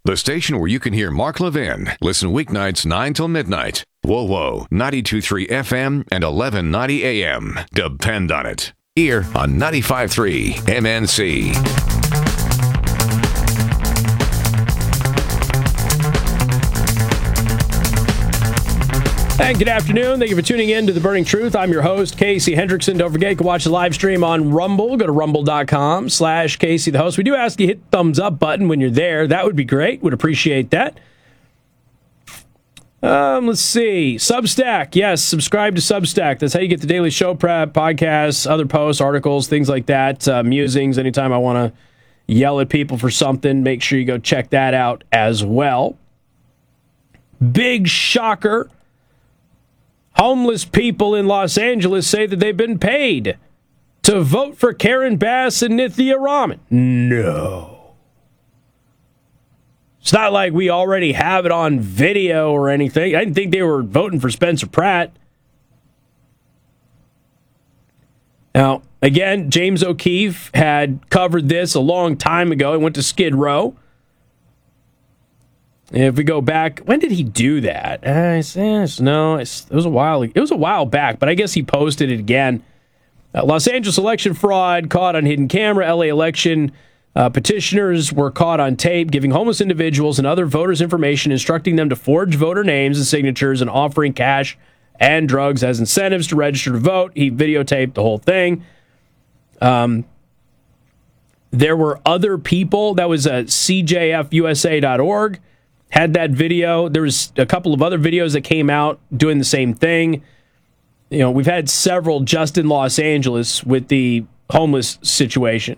the station where you can hear Mark Levin. Listen weeknights 9 till midnight. Whoa, 92.3 FM and 1190 AM. Depend on it. Here on 95.3 MNC. And good afternoon. Thank you for tuning in to The Burning Truth. I'm your host, Casey Hendrickson. Don't forget, you can watch the live stream on Rumble. Go to rumble.com/Casey the host. We do ask you to hit the thumbs up button when you're there. That would be great. Would appreciate that. Let's see. Substack. Yes, subscribe to Substack. That's how you get the daily show prep, podcasts, other posts, articles, things like that. Musings. Anytime I want to yell at people for something, make sure you go check that out as well. Big shocker. Homeless people in Los Angeles say that they've been paid to vote for Karen Bass and Nithya Raman. No. It's not like we already have it on video or anything. I didn't think they were voting for Spencer Pratt. Now, again, James O'Keefe had covered this a long time ago. He went to Skid Row. If we go back, when did he do that? It was a while back, but I guess he posted it again. Los Angeles election fraud caught on hidden camera. LA election petitioners were caught on tape giving homeless individuals and other voters information, instructing them to forge voter names and signatures and offering cash and drugs as incentives to register to vote. He videotaped the whole thing. There were other people. That was CJFUSA.org. Had that video. There was a couple of other videos that came out doing the same thing. You know, we've had several just in Los Angeles with the homeless situation.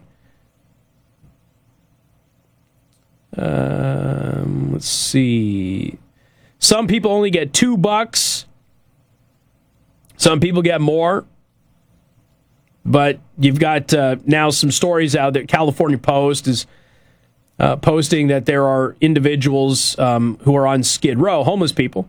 Let's see. Some people only get $2. Some people get more. But you've got now some stories out there. California Post is posting that there are individuals who are on Skid Row, homeless people.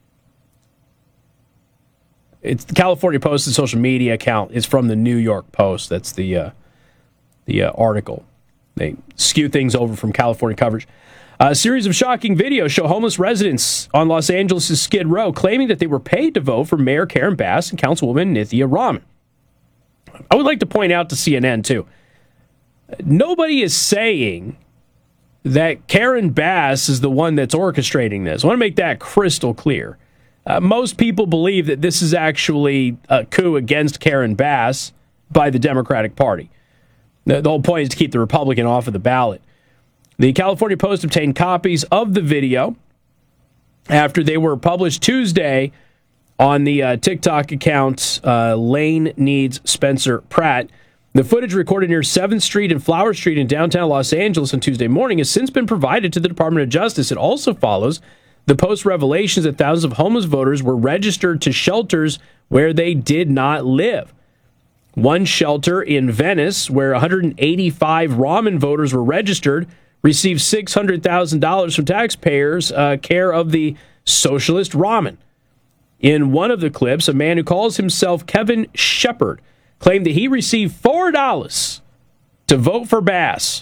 It's the California Post's social media account is from the New York Post. That's the article. They skew things over from California coverage. A series of shocking videos show homeless residents on Los Angeles' Skid Row claiming that they were paid to vote for Mayor Karen Bass and Councilwoman Nithya Raman. I would like to point out to CNN, too, nobody is saying that Karen Bass is the one that's orchestrating this. I want to make that crystal clear. Most people believe that this is actually a coup against Karen Bass by the Democratic Party. The whole point is to keep the Republican off of the ballot. The California Post obtained copies of the video after they were published Tuesday on the TikTok account Lane Needs Spencer Pratt. The footage recorded near 7th Street and Flower Street in downtown Los Angeles on Tuesday morning has since been provided to the Department of Justice. It also follows the Post revelations that thousands of homeless voters were registered to shelters where they did not live. One shelter in Venice, where 185 Raman voters were registered, received $600,000 from taxpayers, care of the socialist Raman. In one of the clips, a man who calls himself Kevin Shepard claimed that he received $4 to vote for Bass.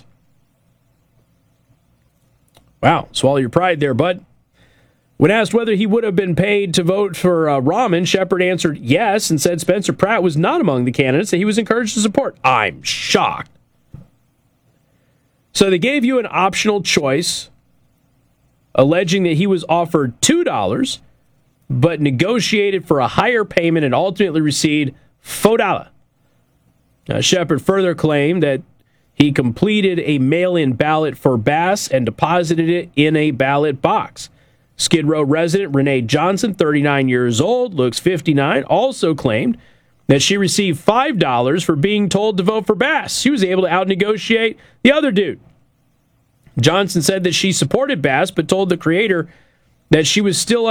Wow, swallow your pride there, bud. When asked whether he would have been paid to vote for Raman, Shepard answered yes and said Spencer Pratt was not among the candidates that he was encouraged to support. I'm shocked. So they gave you an optional choice, alleging that he was offered $2, but negotiated for a higher payment and ultimately received $4. Shepard further claimed that he completed a mail-in ballot for Bass and deposited it in a ballot box. Skid Row resident Renee Johnson, 39 years old, looks 59, also claimed that she received $5 for being told to vote for Bass. She was able to out-negotiate the other dude. Johnson said that she supported Bass, but told the creator that she was still